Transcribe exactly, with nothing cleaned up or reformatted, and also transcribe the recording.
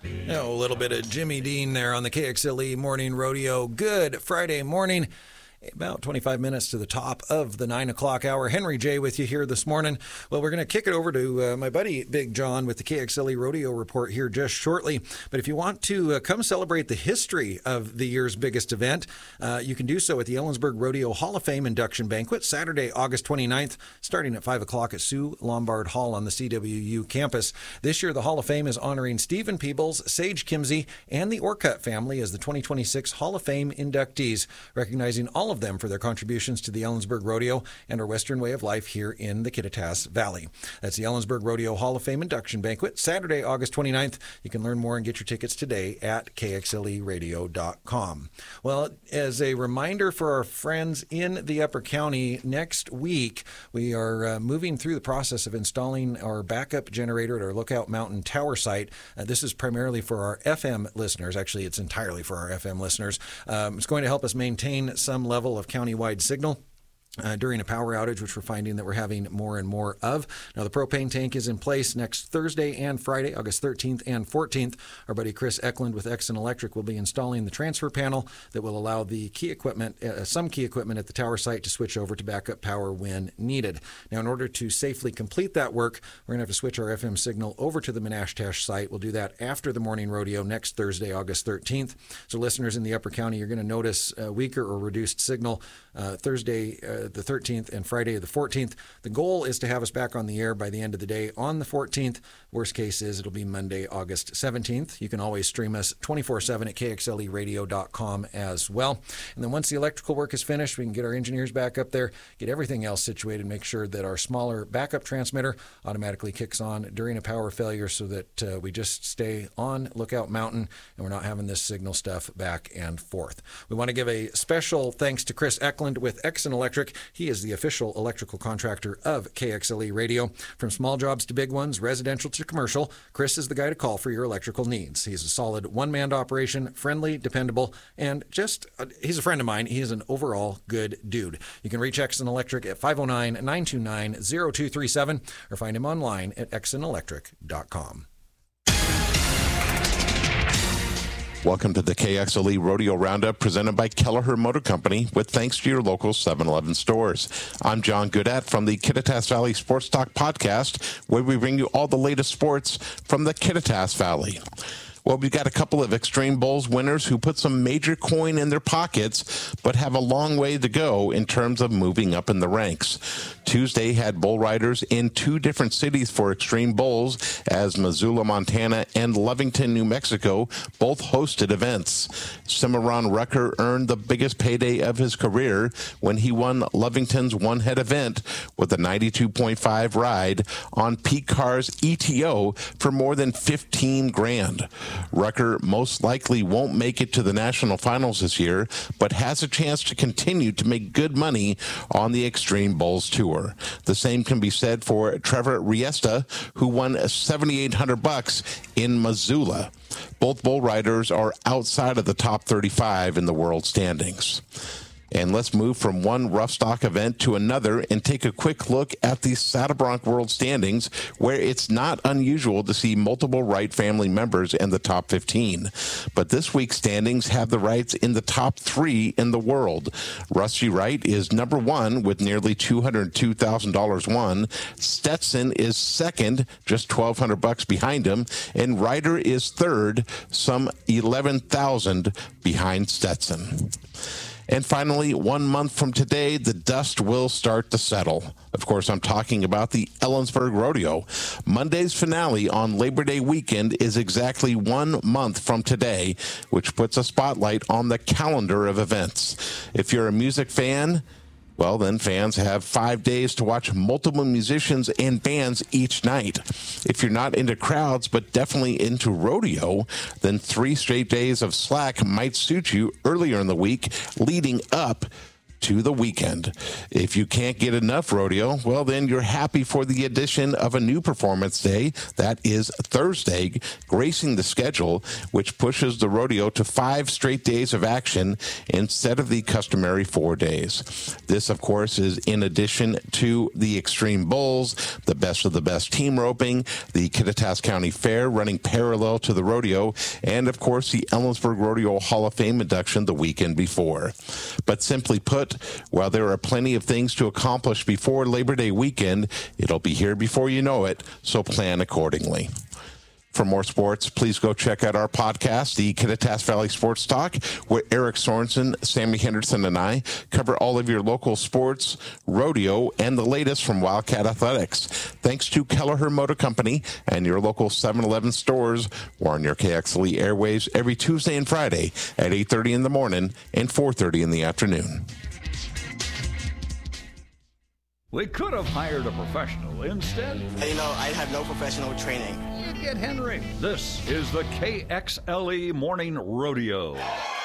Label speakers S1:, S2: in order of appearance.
S1: Oh, a little bit of Jimmy Dean there on the K X L E Morning Rodeo. Good Friday morning. About twenty-five minutes to the top of the nine o'clock hour. Henry J. with you here this morning. Well, we're going to kick it over to uh, my buddy Big John with the K X L E Rodeo Report here just shortly. But if you want to uh, come celebrate the history of the year's biggest event, uh, you can do so at the Ellensburg Rodeo Hall of Fame Induction Banquet, Saturday, August twenty-ninth, starting at five o'clock at Sue Lombard Hall on the C W U campus. This year, the Hall of Fame is honoring Stephen Peebles, Sage Kimsey, and the Orcutt family as the twenty twenty-six Hall of Fame inductees, recognizing all of them for their contributions to the Ellensburg Rodeo and our Western way of life here in the Kittitas Valley. That's the Ellensburg Rodeo Hall of Fame Induction Banquet, Saturday, August twenty-ninth. You can learn more and get your tickets today at K X L E radio dot com. Well, as a reminder for our friends in the Upper County, next week we are uh, moving through the process of installing our backup generator at our Lookout Mountain Tower site. Uh, this is primarily for our F M listeners. Actually, it's entirely for our F M listeners. Um, it's going to help us maintain some level of county-wide signal Uh, during a power outage, which we're finding that we're having more and more of. Now, the propane tank is in place next Thursday and Friday, August thirteenth and fourteenth. Our buddy Chris Eklund with Exxon Electric will be installing the transfer panel that will allow the key equipment, uh, some key equipment at the tower site to switch over to backup power when needed. Now, in order to safely complete that work, we're going to have to switch our F M signal over to the Menashtash site. We'll do that after the morning rodeo next Thursday, August thirteenth. So listeners in the Upper County, you're going to notice a weaker or reduced signal uh, Thursday, uh, the thirteenth and Friday the fourteenth. The goal is to have us back on the air by the end of the day on the fourteenth. Worst case is it'll be Monday, August seventeenth. You can always stream us twenty-four seven at K X L E radio dot com as well. And then once the electrical work is finished, we can get our engineers back up there, get everything else situated, make sure that our smaller backup transmitter automatically kicks on during a power failure so that uh, we just stay on Lookout Mountain and we're not having this signal stuff back and forth. We want to give a special thanks to Chris Eklund with Exxon Electric. He is the official electrical contractor of K X L E Radio. From small jobs to big ones, residential to commercial, Chris is the guy to call for your electrical needs. He's a solid one-man operation, friendly, dependable, and just, uh, he's a friend of mine. He is an overall good dude. You can reach Exxon Electric at five oh nine, nine two nine, oh two three seven or find him online at exxon electric dot com.
S2: Welcome to the K X L E Rodeo Roundup presented by Kelleher Motor Company with thanks to your local seven eleven stores. I'm John Goodat from the Kittitas Valley Sports Talk podcast, where we bring you all the latest sports from the Kittitas Valley. Well, we've got a couple of Extreme Bowls winners who put some major coin in their pockets, but have a long way to go in terms of moving up in the ranks. Tuesday had bull riders in two different cities for Extreme Bowls, as Missoula, Montana, and Lovington, New Mexico both hosted events. Cimarron Rucker earned the biggest payday of his career when he won Lovington's one-head event with a ninety-two point five ride on Pete Carr's E T O for more than fifteen grand. Rucker most likely won't make it to the national finals this year, but has a chance to continue to make good money on the Extreme Bowls Tour. The same can be said for Trevor Riesta, who won seventy-eight hundred bucks in Missoula. Both bull riders are outside of the top thirty-five in the world standings. And let's move from one rough stock event to another and take a quick look at the Saddlebronc World Standings, where it's not unusual to see multiple Wright family members in the top fifteen. But this week's standings have the Wrights in the top three in the world. Rusty Wright is number one with nearly two hundred two thousand dollars won. Stetson is second, just twelve hundred bucks behind him. And Ryder is third, some eleven thousand behind Stetson. And finally, one month from today, the dust will start to settle. Of course, I'm talking about the Ellensburg Rodeo. Monday's finale on Labor Day weekend is exactly one month from today, which puts a spotlight on the calendar of events. If you're a music fan, well, then fans have five days to watch multiple musicians and bands each night. If you're not into crowds, but definitely into rodeo, then three straight days of slack might suit you earlier in the week leading up to the weekend. If you can't get enough rodeo, well, then you're happy for the addition of a new performance day. That is Thursday, gracing the schedule, which pushes the rodeo to five straight days of action instead of the customary four days. This, of course, is in addition to the Extreme Bulls, the Best of the Best team roping, the Kittitas County Fair running parallel to the rodeo, and, of course, the Ellensburg Rodeo Hall of Fame induction the weekend before. But simply put, while there are plenty of things to accomplish before Labor Day weekend, it'll be here before you know it, so plan accordingly. For more sports, please go check out our podcast, the Kittitas Valley Sports Talk, where Eric Sorensen, Sammy Henderson, and I cover all of your local sports, rodeo, and the latest from Wildcat Athletics. Thanks to Kelleher Motor Company and your local seven eleven stores. We're on your K X L E airwaves every Tuesday and Friday at eight thirty in the morning and four thirty in the afternoon.
S3: We could have hired a professional. Instead,
S4: you know, I have no professional training.
S3: You get Henry. This is the K X L E Morning Rodeo.